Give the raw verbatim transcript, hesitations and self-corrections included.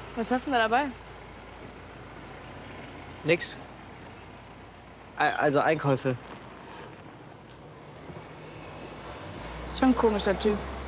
Was hast du denn da dabei? Nix. Ä- Also Einkäufe. Ist schon ein komischer Typ.